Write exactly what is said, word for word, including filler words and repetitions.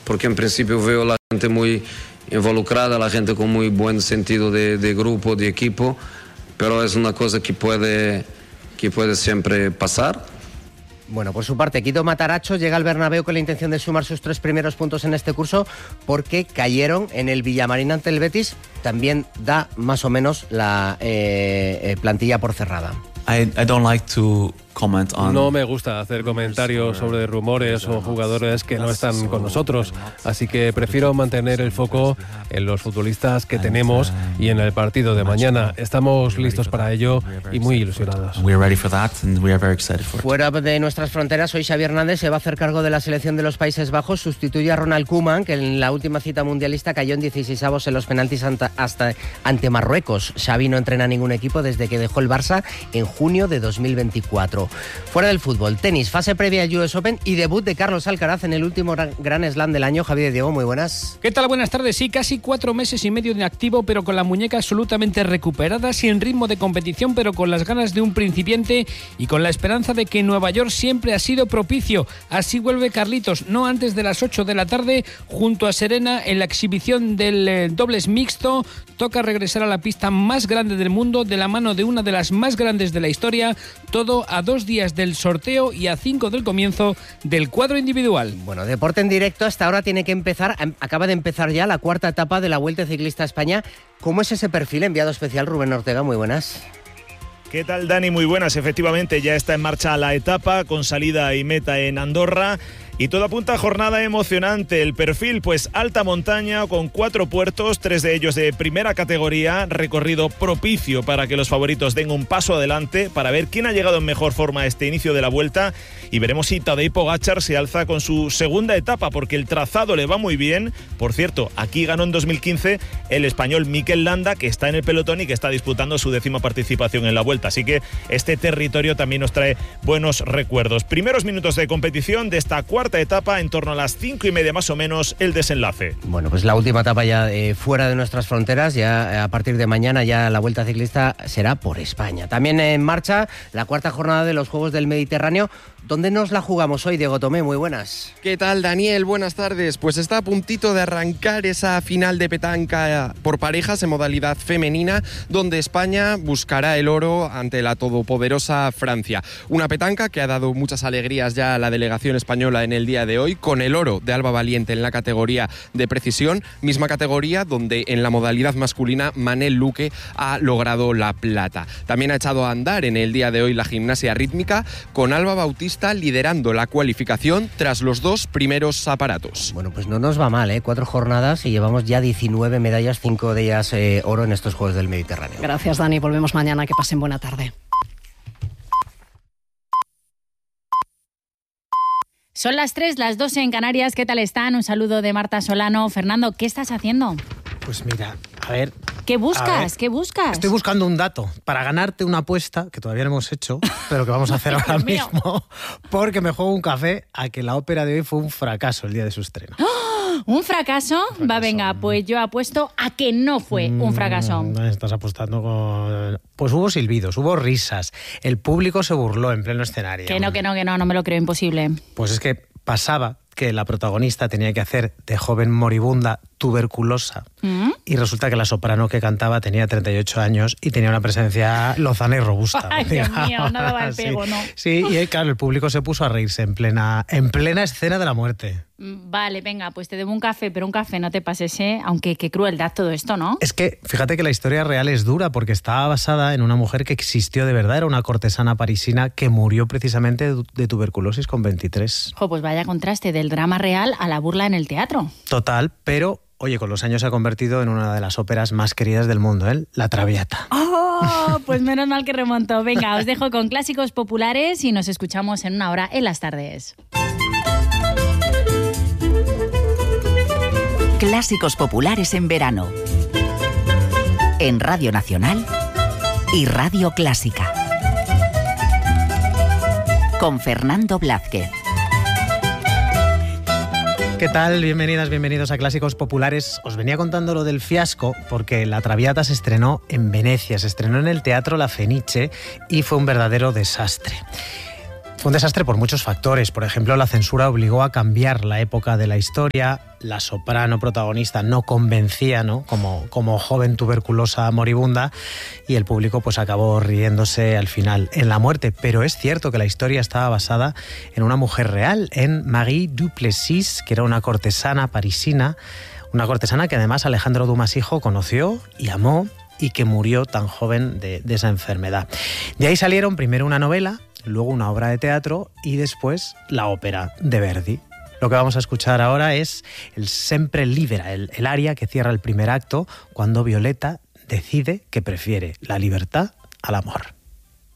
porque en principio veo la gente muy involucrada, la gente con muy buen sentido de, de grupo, de equipo, pero es una cosa que puede, que puede siempre pasar. Bueno, por su parte, Quito Matarazzo llega al Bernabéu con la intención de sumar sus tres primeros puntos en este curso porque cayeron en el Villamarín ante el Betis. También da más o menos la eh, eh, plantilla por cerrada. I, I don't like to comment on... No me gusta hacer comentarios sobre rumores o jugadores que no están con nosotros, así que prefiero mantener el foco en los futbolistas que tenemos y en el partido de mañana. Estamos listos para ello y muy ilusionados. Fuera de nuestras fronteras, hoy Xavi Hernández se va a hacer cargo de la selección de los Países Bajos, sustituye a Ronald Koeman, que en la última cita mundialista cayó en dieciseisavos en los penaltis ante, hasta, ante Marruecos. Xavi no entrena a ningún equipo desde que dejó el Barça en junio de dos mil veinticuatro. Fuera del fútbol, tenis, fase previa al U S Open y debut de Carlos Alcaraz en el último Gran Slam del año. Javier Diego, muy buenas. ¿Qué tal? Buenas tardes. Sí, casi cuatro meses y medio de activo, pero con la muñeca absolutamente recuperada, sin ritmo de competición, pero con las ganas de un principiante y con la esperanza de que Nueva York siempre ha sido propicio. Así vuelve Carlitos, no antes de las ocho de la tarde, junto a Serena en la exhibición del eh, dobles mixto. Toca regresar a la pista más grande del mundo, de la mano de una de las más grandes de la historia, todo a dos días del sorteo y a cinco del comienzo del cuadro individual. Bueno, deporte en directo, hasta ahora tiene que empezar, acaba de empezar ya la cuarta etapa de la Vuelta Ciclista a España. ¿Cómo es ese perfil? Enviado especial Rubén Ortega, muy buenas. ¿Qué tal, Dani? Muy buenas. Efectivamente, ya está en marcha la etapa con salida y meta en Andorra. Y todo apunta a jornada emocionante. El perfil, pues alta montaña con cuatro puertos, tres de ellos de primera categoría, recorrido propicio para que los favoritos den un paso adelante para ver quién ha llegado en mejor forma a este inicio de la vuelta. Y veremos si Tadej Pogačar se alza con su segunda etapa, porque el trazado le va muy bien. Por cierto, aquí ganó en dos mil quince el español Mikel Landa, que está en el pelotón y que está disputando su décima participación en la vuelta. Así que este territorio también nos trae buenos recuerdos. Primeros minutos de competición de esta cuarta etapa, en torno a las cinco y media más o menos el desenlace. Bueno, pues la última etapa ya eh, fuera de nuestras fronteras, ya a partir de mañana ya la Vuelta Ciclista será por España. También en marcha la cuarta jornada de los Juegos del Mediterráneo. ¿Dónde nos la jugamos hoy, Diego Tomé? Muy buenas. ¿Qué tal, Daniel? Buenas tardes. Pues está a puntito de arrancar esa final de petanca por parejas en modalidad femenina, donde España buscará el oro ante la todopoderosa Francia. Una petanca que ha dado muchas alegrías ya a la delegación española en el día de hoy, con el oro de Alba Valiente en la categoría de precisión, misma categoría donde en la modalidad masculina Manel Luque ha logrado la plata. También ha echado a andar en el día de hoy la gimnasia rítmica, con Alba Bautista liderando la cualificación tras los dos primeros aparatos. Bueno, pues no nos va mal, ¿eh? Cuatro jornadas y llevamos ya diecinueve medallas, cinco de ellas eh, oro en estos Juegos del Mediterráneo. Gracias, Dani. Volvemos mañana. Que pasen buena tarde. Son las tres, las doce en Canarias. ¿Qué tal están? Un saludo de Marta Solano. Fernando, ¿qué estás haciendo? Pues mira, a ver... ¿Qué buscas? Ver, ¿Qué buscas? Estoy buscando un dato para ganarte una apuesta, que todavía no hemos hecho, pero que vamos a hacer ahora mismo, porque me juego un café a que la ópera de hoy fue un fracaso el día de su estreno. ¡Oh! ¿Un fracaso? un fracaso? Va, venga, pues yo apuesto a que no fue mm, un fracaso. Estás apostando con... Pues hubo silbidos, hubo risas, el público se burló en pleno escenario. Que no, que no, que no, no me lo creo, imposible. Pues es que pasaba que la protagonista tenía que hacer de joven moribunda tuberculosa ¿Mm? Y resulta que la soprano que cantaba tenía treinta y ocho años y tenía una presencia lozana y robusta. Ay, Dios mío, no daba el pego, sí. ¿no? Sí, y claro, el público se puso a reírse en plena, en plena escena de la muerte. Vale, venga, pues te debo un café, pero un café no te pases, ¿eh? Aunque qué crueldad todo esto, ¿no? Es que, fíjate que la historia real es dura porque estaba basada en una mujer que existió de verdad, era una cortesana parisina que murió precisamente de tuberculosis con veintitrés. Jo, pues vaya contraste del drama real a la burla en el teatro. Total, pero... Oye, con los años se ha convertido en una de las óperas más queridas del mundo, ¿eh? La Traviata. ¡Oh! Pues menos mal que remontó. Venga, os dejo con clásicos populares y nos escuchamos en una hora en las tardes. Clásicos populares en verano. En Radio Nacional y Radio Clásica. Con Fernando Blázquez. ¿Qué tal? Bienvenidas, bienvenidos a Clásicos Populares. Os venía contando lo del fiasco porque La Traviata se estrenó en Venecia, se estrenó en el Teatro La Fenice y fue un verdadero desastre. Fue un desastre por muchos factores. Por ejemplo, la censura obligó a cambiar la época de la historia. La soprano protagonista no convencía, ¿no? Como, como joven tuberculosa moribunda, y el público pues acabó riéndose al final en la muerte. Pero es cierto que la historia estaba basada en una mujer real, en Marie Duplessis, que era una cortesana parisina, una cortesana que además Alejandro Dumas hijo conoció y amó, y que murió tan joven de, de esa enfermedad. De ahí salieron primero una novela, luego una obra de teatro y después la ópera de Verdi. Lo que vamos a escuchar ahora es el Sempre Libera, el, el aria que cierra el primer acto, cuando Violeta decide que prefiere la libertad al amor.